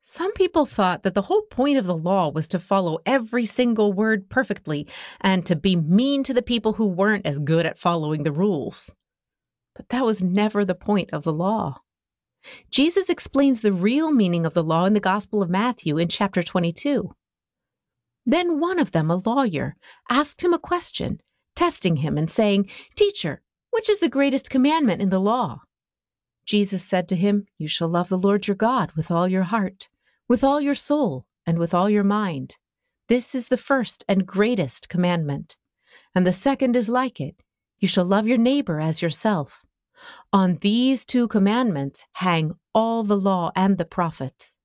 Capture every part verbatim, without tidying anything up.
Some people thought that the whole point of the law was to follow every single word perfectly and to be mean to the people who weren't as good at following the rules. But that was never the point of the law. Jesus explains the real meaning of the law in the Gospel of Matthew in chapter twenty-two. Then one of them, a lawyer, asked him a question, testing him and saying, "Teacher, which is the greatest commandment in the law?" Jesus said to him, "You shall love the Lord your God with all your heart, with all your soul, and with all your mind. This is the first and greatest commandment. And the second is like it. You shall love your neighbor as yourself. On these two commandments hang all the law and the prophets."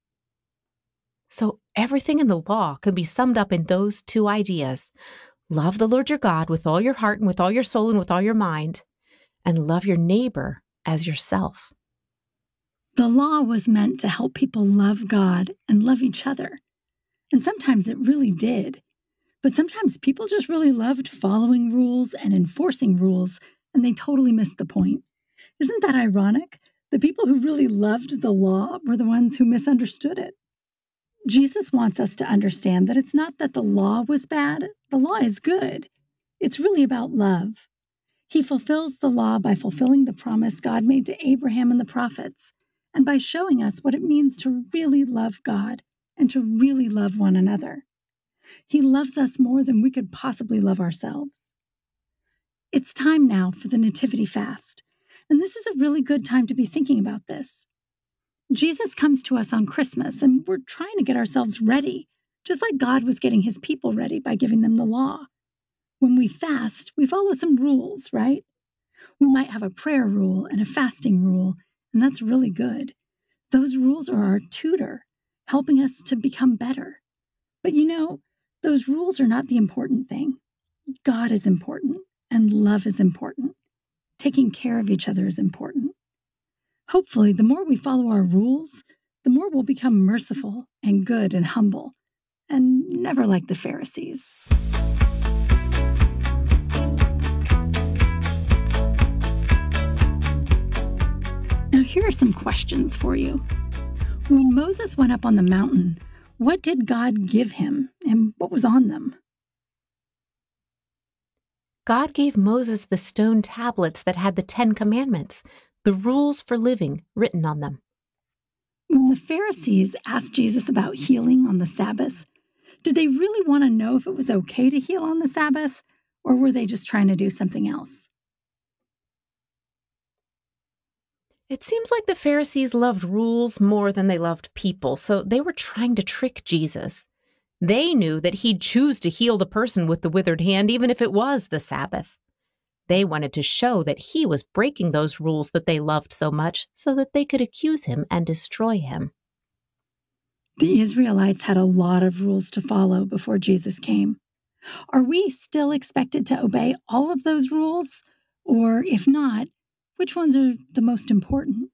So everything in the law can be summed up in those two ideas. Love the Lord your God with all your heart and with all your soul and with all your mind, and love your neighbor as yourself. The law was meant to help people love God and love each other. And sometimes it really did. But sometimes people just really loved following rules and enforcing rules, and they totally missed the point. Isn't that ironic? The people who really loved the law were the ones who misunderstood it. Jesus wants us to understand that it's not that the law was bad. The law is good. It's really about love. He fulfills the law by fulfilling the promise God made to Abraham and the prophets, and by showing us what it means to really love God and to really love one another. He loves us more than we could possibly love ourselves. It's time now for the Nativity Fast, and this is a really good time to be thinking about this. Jesus comes to us on Christmas, and we're trying to get ourselves ready, just like God was getting his people ready by giving them the law. When we fast, we follow some rules, right? We might have a prayer rule and a fasting rule, and that's really good. Those rules are our tutor, helping us to become better. But you know, those rules are not the important thing. God is important, and love is important. Taking care of each other is important. Hopefully, the more we follow our rules, the more we'll become merciful and good and humble, and never like the Pharisees. Now, here are some questions for you. When Moses went up on the mountain, what did God give him, and what was on them? God gave Moses the stone tablets that had the Ten Commandments, the rules for living written on them. When the Pharisees asked Jesus about healing on the Sabbath, did they really want to know if it was okay to heal on the Sabbath, or were they just trying to do something else? It seems like the Pharisees loved rules more than they loved people, so they were trying to trick Jesus. They knew that he'd choose to heal the person with the withered hand, even if it was the Sabbath. They wanted to show that he was breaking those rules that they loved so much so that they could accuse him and destroy him. The Israelites had a lot of rules to follow before Jesus came. Are we still expected to obey all of those rules? Or if not, which ones are the most important?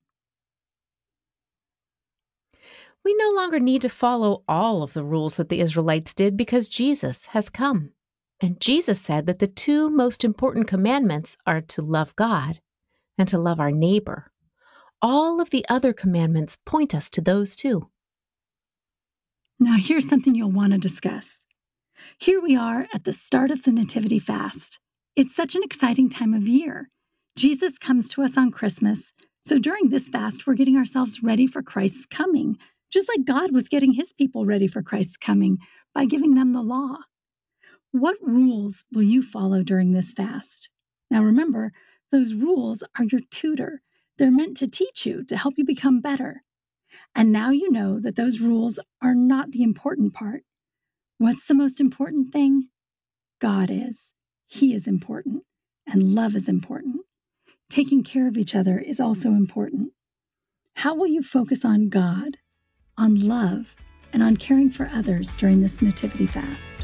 We no longer need to follow all of the rules that the Israelites did because Jesus has come. And Jesus said that the two most important commandments are to love God and to love our neighbor. All of the other commandments point us to those two. Now, here's something you'll want to discuss. Here we are at the start of the Nativity Fast. It's such an exciting time of year. Jesus comes to us on Christmas, so during this fast, we're getting ourselves ready for Christ's coming, just like God was getting his people ready for Christ's coming by giving them the law. What rules will you follow during this fast? Now remember, those rules are your tutor. They're meant to teach you, to help you become better. And now you know that those rules are not the important part. What's the most important thing? God is. He is important, and love is important. Taking care of each other is also important. How will you focus on God, on love, and on caring for others during this Nativity Fast?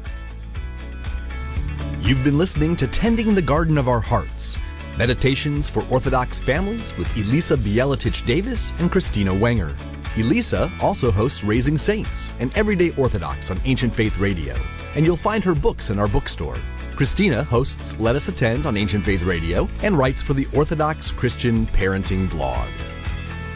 You've been listening to Tending the Garden of Our Hearts, Meditations for Orthodox Families with Elisa Bielatich-Davis and Christina Wenger. Elisa also hosts Raising Saints and Everyday Orthodox on Ancient Faith Radio, and you'll find her books in our bookstore. Christina hosts Let Us Attend on Ancient Faith Radio and writes for the Orthodox Christian Parenting blog.